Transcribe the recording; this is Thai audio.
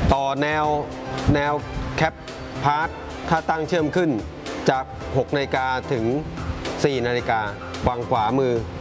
ต่อแนวแคปพาร์ทถ้าตั้งเชื่อมขึ้นจาก6 นาฬิกาถึง 4 นาฬิกาฝั่งขวามือ